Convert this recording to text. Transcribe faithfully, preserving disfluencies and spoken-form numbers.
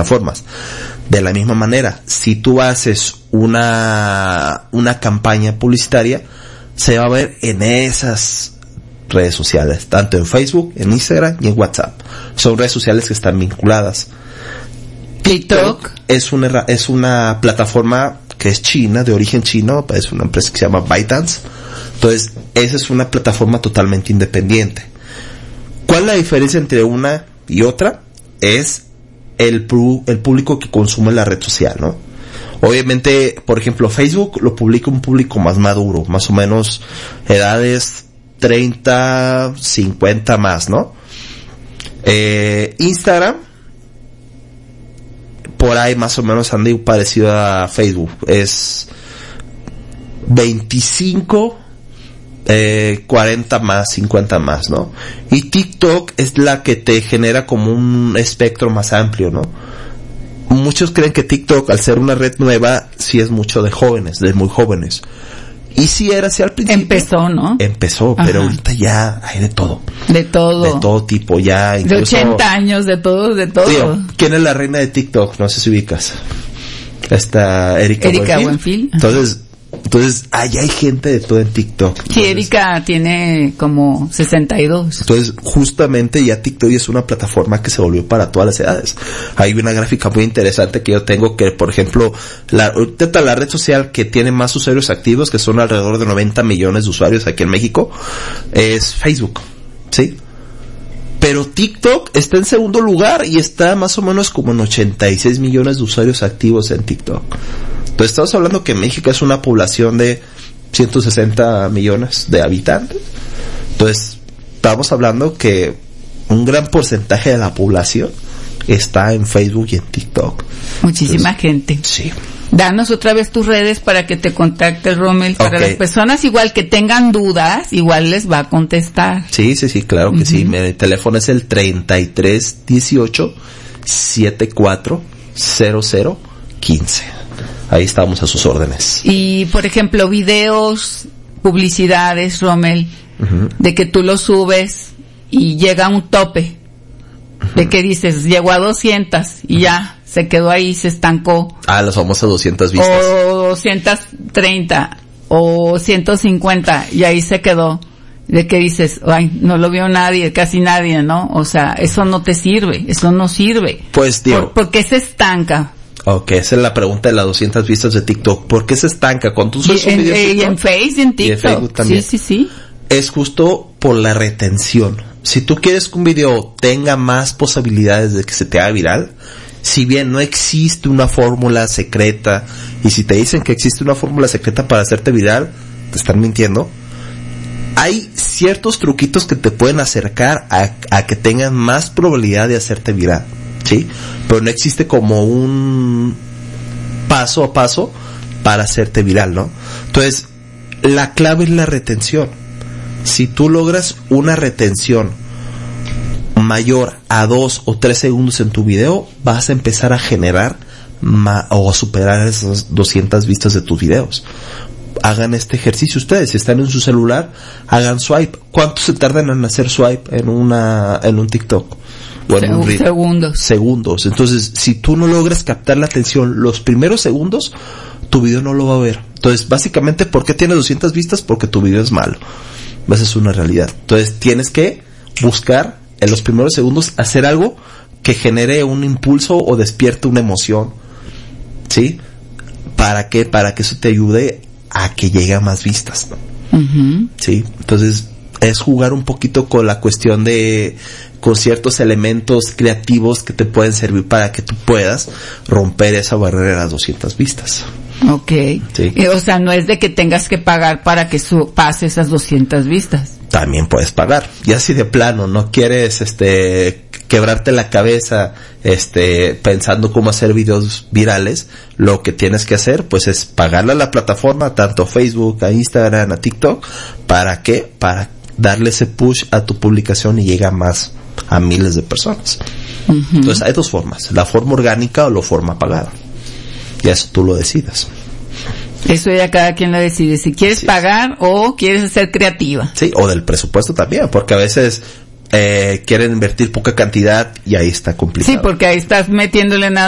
plataformas. De la misma manera, si tú haces una, una campaña publicitaria, se va a ver en esas redes sociales, tanto en Facebook, en Instagram y en WhatsApp. Son redes sociales que están vinculadas. TikTok, TikTok es una, es una plataforma que es china, de origen chino, es una empresa que se llama ByteDance. Entonces, esa es una plataforma totalmente independiente. ¿Cuál es la diferencia entre una y otra? Es el, el público que consume la red social, ¿no? Obviamente, por ejemplo, Facebook lo publica un público más maduro, más o menos edades treinta, cincuenta más, ¿no? Eh, Instagram, por ahí más o menos anda parecido a Facebook, es veinticinco, eh, cuarenta más, cincuenta más, ¿no? Y TikTok es la que te genera como un espectro más amplio, ¿no? Muchos creen que TikTok, al ser una red nueva, sí es mucho de jóvenes, de muy jóvenes. Y sí era así al principio. Empezó, ¿no? Empezó, Ajá. Pero ahorita ya hay de todo. De todo. De todo tipo, ya incluso... De ochenta años, de todo, de todo. Tío, ¿quién es la reina de TikTok? No sé si ubicas. Esta Erika, Erika Buenfil. Buenfil. Entonces, entonces, ahí hay gente de todo en TikTok. Entonces, sí, Erika tiene como sesenta y dos. Entonces, justamente ya TikTok es una plataforma que se volvió para todas las edades. Hay una gráfica muy interesante que yo tengo que, por ejemplo, la, la red social que tiene más usuarios activos, que son alrededor de noventa millones de usuarios aquí en México, es Facebook, ¿sí? Pero TikTok está en segundo lugar y está más o menos como en ochenta y seis millones de usuarios activos en TikTok. Entonces estamos hablando que México es una población de ciento sesenta millones de habitantes. Entonces estamos hablando que un gran porcentaje de la población está en Facebook y en TikTok. Muchísima Entonces, gente. Sí. Danos otra vez tus redes para que te contacte Rommel. Para Okay. las personas igual que tengan dudas, igual les va a contestar. Sí, sí, sí, claro que uh-huh. sí. Mi teléfono es el treinta y tres dieciocho setenta y cuatro cero cero quince. Ahí estamos a sus órdenes. Y, por ejemplo, videos, publicidades, Rommel, uh-huh. de que tú los subes y llega a un tope. Uh-huh. De que dices, llegó a doscientas y uh-huh. ya, se quedó ahí, se estancó. Ah, las famosas doscientas vistas. O doscientos treinta, o ciento cincuenta, y ahí se quedó. De que dices, ay, no lo vio nadie, casi nadie, ¿no? O sea, eso no te sirve, eso no sirve. Pues, tío. ¿Por, ¿por qué se estanca? Ok, esa es la pregunta de las doscientas vistas de TikTok. ¿Por qué se estanca? Cuando tú subes un video en TikTok, y en Facebook y en TikTok. Y en Facebook también. Sí, sí, sí. Es justo por la retención. Si tú quieres que un video tenga más posibilidades de que se te haga viral, si bien no existe una fórmula secreta, y si te dicen que existe una fórmula secreta para hacerte viral, te están mintiendo. Hay ciertos truquitos que te pueden acercar a, a que tengan más probabilidad de hacerte viral. ¿Sí? Pero no existe como un paso a paso para hacerte viral, ¿no? Entonces, la clave es la retención. Si tú logras una retención mayor a dos o tres segundos en tu video, vas a empezar a generar ma- o a superar esas doscientas vistas de tus videos. Hagan este ejercicio ustedes, si están en su celular, hagan swipe. ¿Cuánto se tardan en hacer swipe en una en un TikTok? O en un reel? Segundos. Segundos. Entonces, si tú no logras captar la atención los primeros segundos, tu video no lo va a ver. Entonces, básicamente, ¿por qué tiene doscientas vistas? Porque tu video es malo. Esa es una realidad. Entonces, tienes que buscar en los primeros segundos hacer algo que genere un impulso o despierte una emoción. ¿Sí? ¿Para qué? Para que eso te ayude a que llegue a más vistas, ¿no? Uh-huh. Sí. Entonces, es jugar un poquito con la cuestión de, con ciertos elementos creativos que te pueden servir para que tú puedas romper esa barrera de las doscientas vistas. Okay. Sí. Eh, o sea, no es de que tengas que pagar para que su- pase esas doscientas vistas. También puedes pagar. Y así de plano, no quieres, este, quebrarte la cabeza, este, pensando cómo hacer videos virales, lo que tienes que hacer, pues, es pagarle a la plataforma, tanto a Facebook, a Instagram, a TikTok. ¿Para qué? Para darle ese push a tu publicación y llega más a miles de personas. Uh-huh. Entonces hay dos formas, la forma orgánica o la forma pagada. Y eso tú lo decidas. Eso ya cada quien lo decide, si quieres Así pagar o quieres ser creativa. Sí, o del presupuesto también, porque a veces eh, quieren invertir poca cantidad y ahí está complicado. Sí, porque ahí estás metiéndole nada